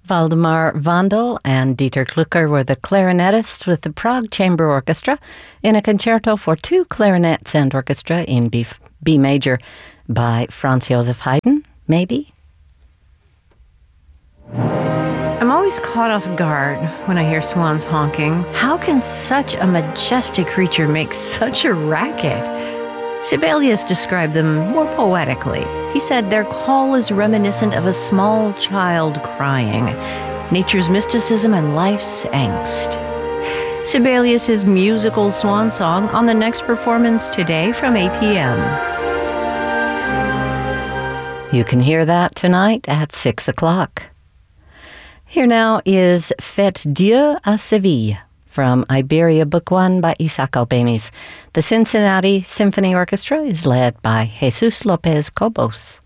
Waldemar Vandal and Dieter Klucker were the clarinetists with the Prague Chamber Orchestra in a concerto for two clarinets and orchestra in B major by Franz Joseph Haydn, maybe? I'm always caught off guard when I hear swans honking. How can such a majestic creature make such a racket? Sibelius described them more poetically. He said their call is reminiscent of a small child crying, nature's mysticism and life's angst. Sibelius's musical swan song on the next performance today from 8 p.m. You can hear that tonight at 6 o'clock. Here now is Fête Dieu à Séville from Iberia Book 1 by Isaac Albéniz. The Cincinnati Symphony Orchestra is led by Jesus Lopez Cobos.